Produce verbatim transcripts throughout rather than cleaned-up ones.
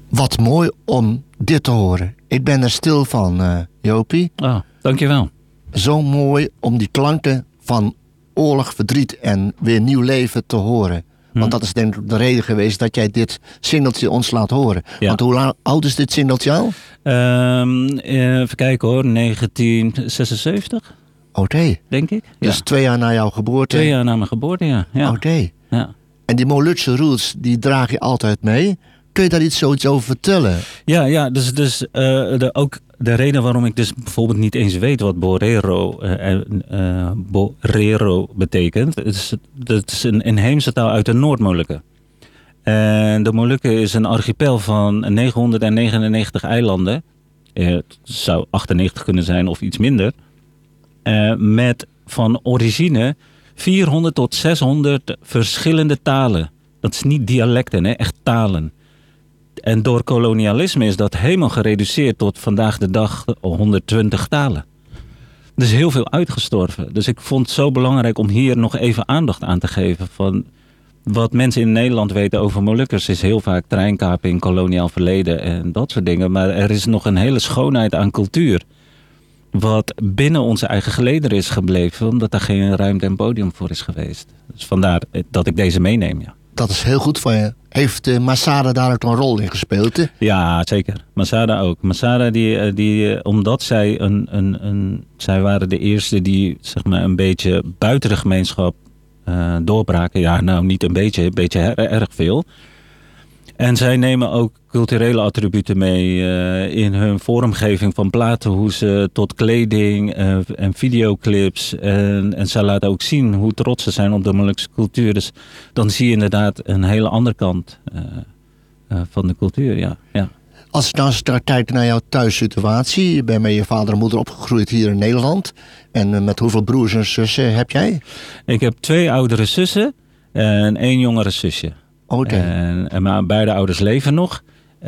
Wat mooi om dit te horen. Ik ben er stil van, uh, Jopie. Oh, dankjewel. Zo mooi om die klanken van oorlog, verdriet en weer nieuw leven te horen. Want hm. dat is denk ik de reden geweest dat jij dit singeltje ons laat horen. Ja. Want hoe lang, oud is dit singeltje al? Um, even kijken hoor, negentien zesenzeventig. Oké. Okay. Denk ik. Dus ja. twee jaar na jouw geboorte? Twee jaar na mijn geboorte, ja. ja. Oké. Okay. Ja. En die Molukse roots, die draag je altijd mee. Kun je daar iets zoiets over vertellen? Ja, ja dus, dus uh, de, ook de reden waarom ik dus bijvoorbeeld niet eens weet wat Borero, uh, uh, Borero betekent. Het is, het is een inheemse taal uit de Noord-Molukken. En de Molukken is een archipel van negenhonderdnegenennegentig eilanden. Uh, het zou achtennegentig kunnen zijn of iets minder. Uh, met van origine vierhonderd tot zeshonderd verschillende talen. Dat is niet dialecten, hè, echt talen. En door kolonialisme is dat helemaal gereduceerd tot vandaag de dag honderdtwintig talen. Er is heel veel uitgestorven. Dus ik vond het zo belangrijk om hier nog even aandacht aan te geven. Van wat mensen in Nederland weten over Molukkers is heel vaak treinkaping, koloniaal verleden en dat soort dingen. Maar er is nog een hele schoonheid aan cultuur. Wat binnen onze eigen gelederen is gebleven, omdat daar geen ruimte en podium voor is geweest. Dus vandaar dat ik deze meeneem, ja. Dat is heel goed van je. Heeft uh, Masada daar ook een rol in gespeeld? Hè? Ja, zeker. Masada ook. Masada, die, die, omdat zij een, een, een... Zij waren de eerste die zeg maar, een beetje buiten de gemeenschap uh, doorbraken. Ja, nou niet een beetje, een beetje her, erg veel. En zij nemen ook culturele attributen mee uh, in hun vormgeving van platenhoezen tot kleding uh, en videoclips. En, en zij laten ook zien hoe trots ze zijn op de Molukse cultuur. Dus dan zie je inderdaad een hele andere kant uh, uh, van de cultuur, ja. ja. Als ik nou eens kijk naar jouw thuissituatie. Je bent met je vader en moeder opgegroeid hier in Nederland. En uh, met hoeveel broers en zussen heb jij? Ik heb twee oudere zussen en één jongere zusje. Okay. En, en mijn beide ouders leven nog.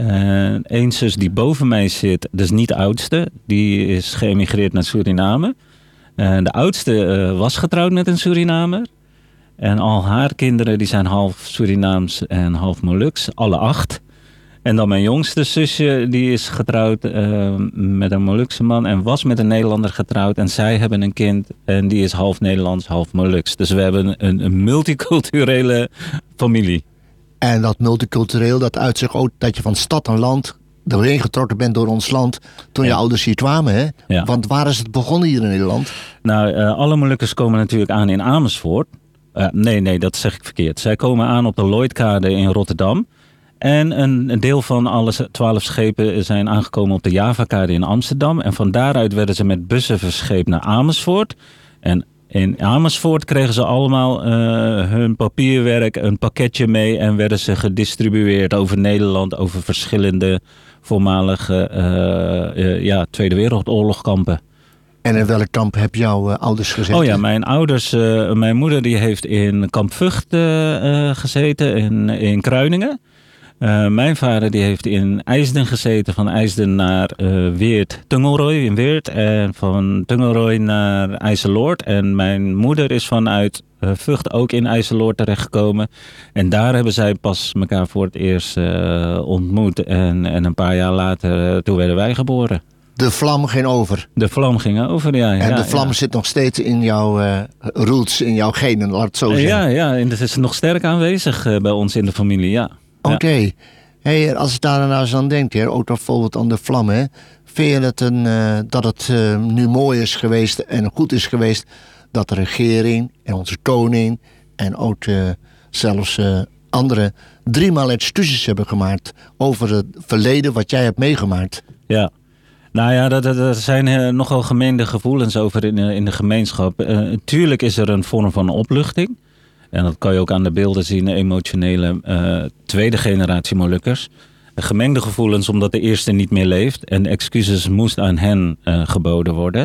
En één zus die boven mij zit, dus niet de oudste, die is geëmigreerd naar Suriname. En de oudste uh, was getrouwd met een Surinamer. En al haar kinderen die zijn half Surinaams en half Moluks, alle acht. En dan mijn jongste zusje, die is getrouwd uh, met een Molukse man en was met een Nederlander getrouwd. En zij hebben een kind en die is half Nederlands, half Moluks. Dus we hebben een, een multiculturele familie. En dat multicultureel, dat uit zich ook dat je van stad en land doorheen getrokken bent door ons land toen ja. je ouders hier kwamen, hè? Ja. Want waar is het begonnen hier in Nederland? Nou, uh, alle Molukkers komen natuurlijk aan in Amersfoort. Uh, nee, nee, dat zeg ik verkeerd. Zij komen aan op de Lloydkade in Rotterdam. En een, een deel van alle twaalf schepen zijn aangekomen op de Javakade in Amsterdam. En van daaruit werden ze met bussen verscheept naar Amersfoort. En in Amersfoort kregen ze allemaal uh, hun papierwerk, een pakketje mee en werden ze gedistribueerd over Nederland, over verschillende voormalige uh, uh, ja, Tweede Wereldoorlogkampen. En in welk kamp heb jouw uh, ouders gezeten? Oh ja, mijn ouders, uh, mijn moeder die heeft in kamp Vught uh, uh, gezeten, in, in Kruiningen. Uh, mijn vader die heeft in IJsden gezeten, van IJsden naar uh, Weert, Tungelrooy in Weert. En van Tungelrooy naar IJsseloord. En mijn moeder is vanuit uh, Vught ook in IJsseloord terechtgekomen. En daar hebben zij pas elkaar voor het eerst uh, ontmoet. En, en een paar jaar later, uh, toen werden wij geboren. De vlam ging over. De vlam ging over, ja. En ja, de vlam ja. zit nog steeds in jouw uh, roots, in jouw genen, laat het zo zeggen. Ja, ja, en dat is nog sterk aanwezig uh, bij ons in de familie, ja. Oké. Okay. Hey, als ik daar nou eens aan denk, hè, ook bijvoorbeeld aan de vlam, hè, vind je het een, uh, dat het uh, nu mooi is geweest en goed is geweest dat de regering en onze koning en ook uh, zelfs uh, anderen driemaal excuses hebben gemaakt over het verleden wat jij hebt meegemaakt? Ja. Nou ja, er zijn uh, nogal gemeende gevoelens over in, uh, in de gemeenschap. Uh, tuurlijk is er een vorm van opluchting. En dat kan je ook aan de beelden zien, emotionele uh, tweede generatie Molukkers. Gemengde gevoelens omdat de eerste niet meer leeft. En excuses moest aan hen uh, geboden worden.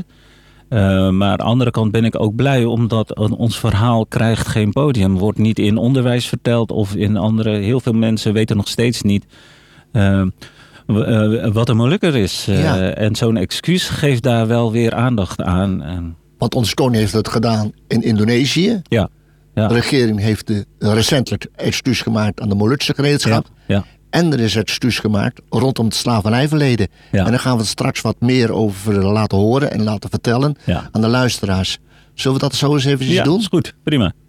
Uh, maar aan de andere kant ben ik ook blij omdat ons verhaal krijgt geen podium. Wordt niet in onderwijs verteld of in andere... Heel veel mensen weten nog steeds niet uh, uh, wat een Molukker is. Uh, ja. En zo'n excuus geeft daar wel weer aandacht aan. En... Want onze koning heeft het gedaan in Indonesië. Ja. Ja. De regering heeft de, recentelijk excuus gemaakt aan de Molukse gemeenschap. Ja, ja. En er is het stuus gemaakt rondom het slavernijverleden. Ja. En daar gaan we het straks wat meer over laten horen en laten vertellen Ja. aan de luisteraars. Zullen we dat zo eens eventjes Ja, doen? is goed. Prima.